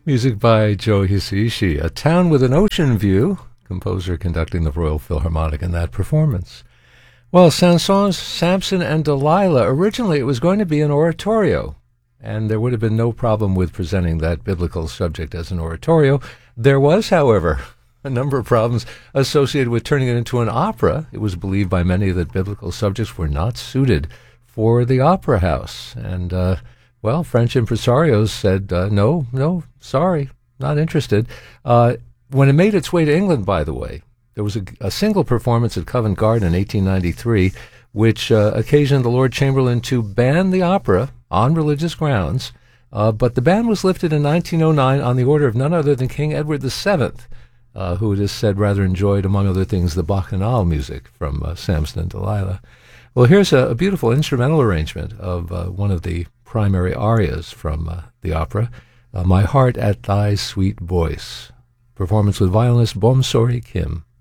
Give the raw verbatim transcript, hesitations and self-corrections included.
Music by Joe Hisaishi, A Town with an Ocean View, composer conducting the Royal Philharmonic in that performance. Well, Saint-Saëns' Samson and Delilah, originally it was going to be an oratorio, and there would have been no problem with presenting that biblical subject as an oratorio. There was, however, a number of problems associated with turning it into an opera. It was believed by many that biblical subjects were not suited for the opera house, and uh, well, French impresarios said, uh, no, no, sorry, not interested. Uh, when it made its way to England, by the way, there was a, a single performance at Covent Garden in eighteen ninety-three, which uh, occasioned the Lord Chamberlain to ban the opera on religious grounds, uh, but the ban was lifted in nineteen oh nine on the order of none other than King Edward the Seventh, uh, who it is said rather enjoyed, among other things, the Bacchanal music from uh, Samson and Delilah. Well, here's a, a beautiful instrumental arrangement of uh, one of the primary arias from uh, the opera, uh, My Heart at Thy Sweet Voice. Performance with violinist Bomsori Kim.